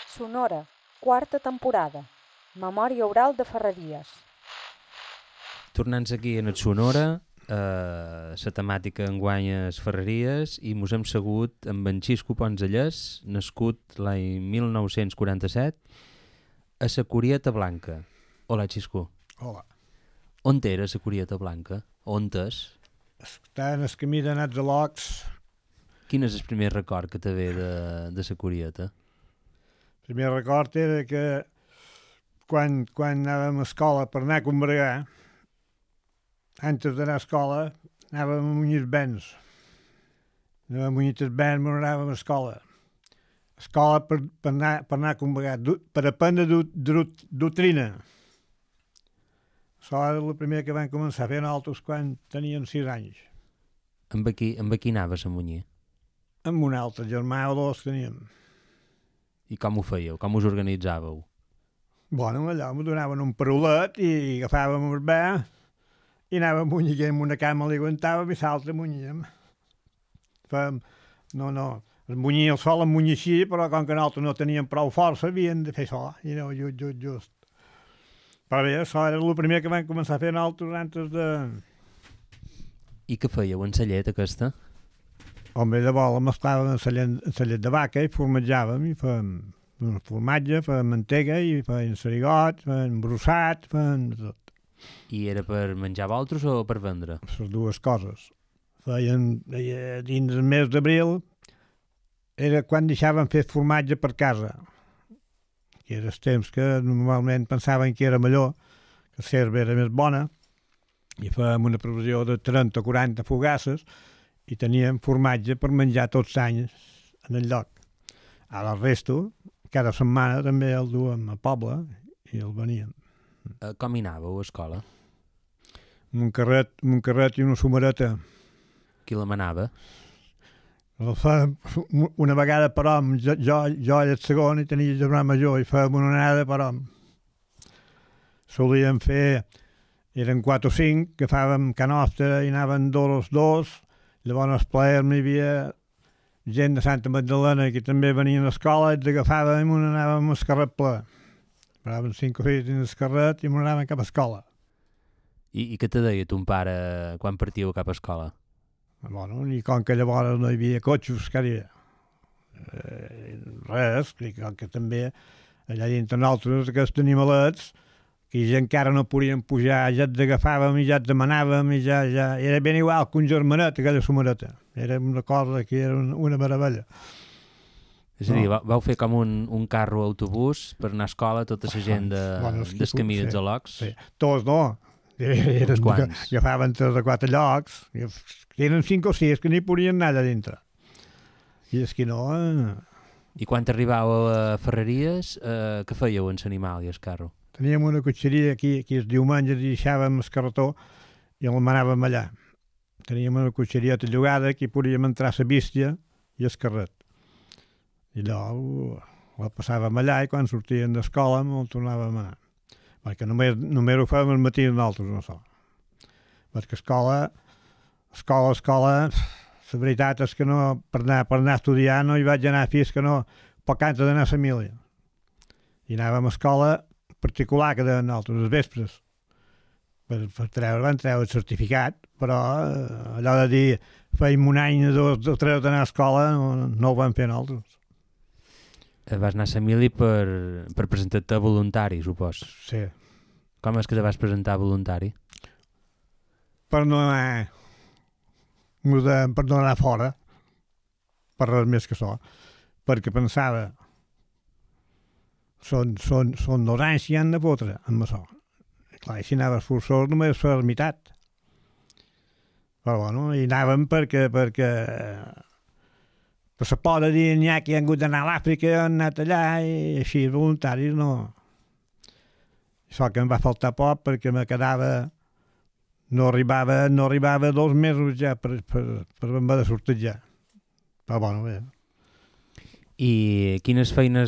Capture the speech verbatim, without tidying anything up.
Sonora, quarta temporada. Memòria oral de Ferreries. Tornant aquí en el Sonora, eh, la temàtica enguany és Ferreries i mos hem segut amb en Xisco Ponzellès, nascut l'any mil nou-cents quaranta-set, a la Curieta Blanca. Hola, Xisco. Hola. On era la Curieta Blanca? On és? Està en el camí d'anats a Locs. Quin és el primer record que te ve de, de la Curieta? El primer record era que quan, quan anàvem a escola per anar a Combregar, antes d'anar a escola, anàvem a Munyits-Bens. Anàvem a Munyits-Bens, però anàvem a escola. Escola per, per, anar, per anar a Combregar, per aprendre do, do, doctrina. Això era el primer que vam començar a fer nosaltres quan teníem sis anys. Amb qui, amb qui anaves a Munyir? Amb un altre germà o dos teníem. I com ho fèieu? Com us organitzàveu? Bueno, allò m'ho donaven un parolet i agafàvem el bé i anàvem a munyir amb una cama, li aguantàvem i l'altra munyíem. Fèiem, no, no, es munyia el sol, em munyia així, però com que nosaltres no teníem prou força, havien de fer això, i no, just, just, just. Però bé, això era el primer que vam començar a fer nosaltres antes de... I què fèieu en la llet aquesta? Home, llavors la mesclàvem en la llet, en la llet de vaca i formatjàvem i fèiem un formatge, fèiem mantega i fèiem sarigot, fèiem brossat, fèiem tot. I era per menjar vosaltres o per vendre? Les dues coses. Feien, dins el mes d'abril, era quan deixaven fer formatge per casa. Que era els temps que normalment pensaven que era millor, que la serva era més bona, i fèiem una provisió de trenta o quaranta fogasses i teníem formatge per menjar tots els anys en el lloc. Ara el resto, cada setmana també el duem al poble i el veníem. Uh, com hi anàveu a escola? Amb un carret, amb un carret i una sumareta. Qui la manava? El fèiem una vegada per hom. Jo, jo, jo era el segon i tenia el germà major i fèiem una anada per hom. Solíem fer, eren quatre o cinc, que fèiem canostra i anaven dos els dos. Llavors al plaer hi havia gent de Santa Magdalena que també venien a l'escola i ens agafàvem i anàvem al carret ple. Paràvem cinc o sis dins el carret i anàvem cap a escola. I, I què te deia ton pare quan partíeu cap a escola? Bueno, i com que llavors no hi havia cotxes, que havia eh, res, que, que també allà dintre nosaltres, aquests animalets, que ja encara no podien pujar, ja et agafàvem i ja et demanàvem i ja, ja... Era ben igual que un germanet, aquella sumareta. Era una cosa que era una meravella. És a dir, no. Vau fer com un, un carro autobús per anar a escola, tota la gent de, bueno, del camí dels sí, Alocs? Sí. Tots no. Eren, quants? Agafaven tres o quatre llocs. Eren cinc o sis que n'hi podien anar allà dintre. I és que no... Eh... I quan arribàveu a Ferreries, eh, què fèieu en l'animal i el carro? Teníem una cotxeria aquí, aquí els diumenges i deixàvem el carretó i el manàvem allà. Teníem una cotxeria llogada que hi podíem entrar la bístia i el carret. I allò la passàvem allà i quan sortíem d'escola el tornàvem a anar. Perquè només, només ho fèiem al matí nosaltres, no so. Perquè escola, escola, escola, la veritat és que no, per anar, per anar a estudiar no hi vaig anar fins que no, poc abans d'anar a família. I anàvem a escola particular que deien nosaltres, els vespres. Per, per treure, van treure el certificat, però eh, allò de dir feim un any o dos o tres d'anar a escola no, no ho vam fer nosaltres. Vas anar a Samili per, per presentar-te voluntari, supos. Sí. Com és que te vas presentar voluntari? Per no anar, per no anar fora, per res més que això, perquè pensava són, són, són dos anys i han de fotre amb això. I clar, si anaves forçós només fer la meitat. Però bueno, hi anàvem perquè, perquè per se pot dir n'hi ha que han hagut d'anar a l'Àfrica, han anat allà i així, voluntaris no. Això que em va faltar poc perquè me quedava, no arribava, no arribava dos mesos ja per, per, per haver de sortir ja. Però bueno, bé. I quines feines